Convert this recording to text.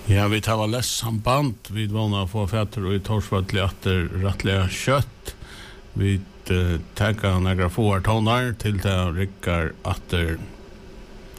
Ja, vi tar läst samband vid vana få fötter och i torsvall efter rättliga kött. Vi tar några få tonar till det rickar att